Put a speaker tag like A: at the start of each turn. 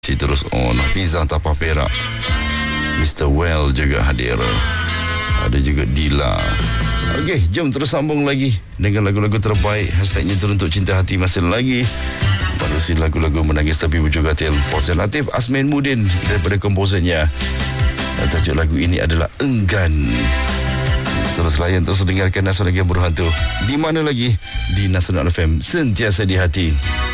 A: terus on. Fiza Tapah Perak, Mr. Well juga hadir. Ada juga Dila. Okey, jom terus sambung lagi dengan lagu-lagu terbaik. Hashtagnya teruntuk cinta hati masih lagi. Menerusi lagu-lagu menangis tapi wujud katil. Posen Latif Asmin Mudin daripada komposernya. Tajuk lagu ini adalah Enggan. Terus layan, terus dengarkan Nasional Game Berhantu. Di mana lagi? Di Nasional FM, sentiasa di hati.